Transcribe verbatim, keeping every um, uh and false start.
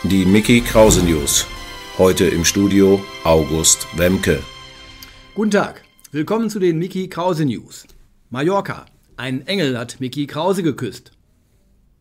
Die Mickey Krause News. Heute im Studio August Wemke. Guten Tag, willkommen zu den Mickey Krause News. Mallorca. Ein Engel hat Mickey Krause geküsst.